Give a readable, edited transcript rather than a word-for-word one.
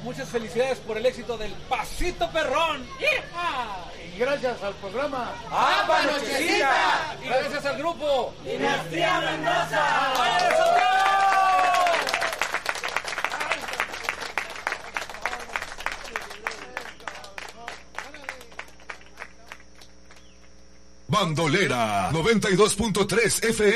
muchas felicidades por el éxito del Pasito Perrón. Y gracias al programa ¡APA Nochecita! Y gracias al grupo Dinastía Mendoza. ¡Vaya de Santiago! Bandolera 92.3 FM.